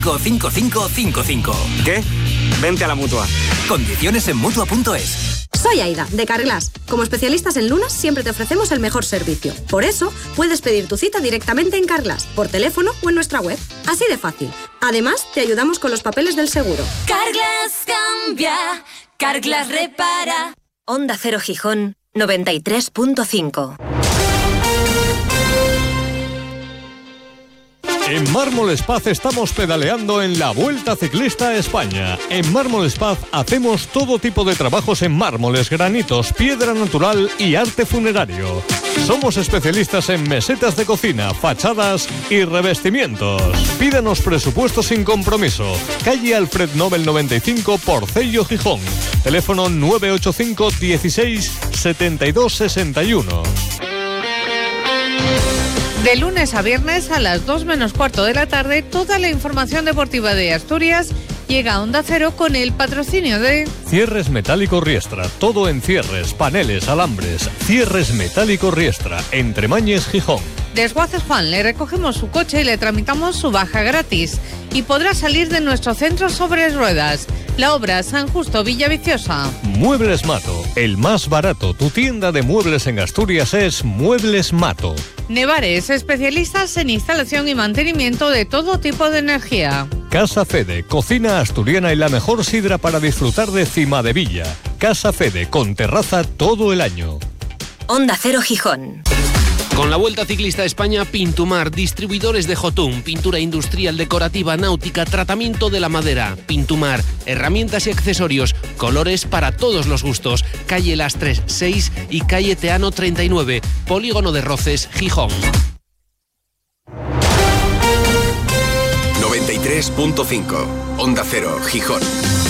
5555. ¿Qué? Vente a la Mutua. Condiciones en Mutua.es. Soy Aida, de Carglass. Como especialistas en lunas, siempre te ofrecemos el mejor servicio. Por eso, puedes pedir tu cita directamente en Carglass, por teléfono o en nuestra web. Así de fácil. Además, te ayudamos con los papeles del seguro. Carglass cambia, Carglass repara. Onda Cero Gijón, 93.5. En Mármoles Paz estamos pedaleando en la Vuelta Ciclista a España. En Mármoles Paz hacemos todo tipo de trabajos en mármoles, granitos, piedra natural y arte funerario. Somos especialistas en mesetas de cocina, fachadas y revestimientos. Pídanos presupuesto sin compromiso. Calle Alfred Nobel 95, Porcello, Gijón. Teléfono 985 16 72 61. De lunes a viernes a las 2 menos cuarto de la tarde, toda la información deportiva de Asturias llega a Onda Cero con el patrocinio de... Cierres Metálico Riestra, todo en cierres, paneles, alambres. Cierres Metálico Riestra, Entre Mañes, Gijón. Desguaces Juan, le recogemos su coche y le tramitamos su baja gratis. Y podrá salir de nuestro centro sobre ruedas. La Obra, San Justo, Villaviciosa. Muebles Mato, el más barato. Tu tienda de muebles en Asturias es Muebles Mato. Nevares, especialistas en instalación y mantenimiento de todo tipo de energía. Casa Fede, cocina asturiana y la mejor sidra para disfrutar de Cima de Villa. Casa Fede, con terraza todo el año. Onda Cero Gijón. Con la Vuelta Ciclista a España, Pintumar, distribuidores de Jotun, pintura industrial, decorativa, náutica, tratamiento de la madera. Pintumar, herramientas y accesorios, colores para todos los gustos. Calle Lastres 6 y calle Teano 39, Polígono de Roces, Gijón. 93.5, Onda Cero, Gijón.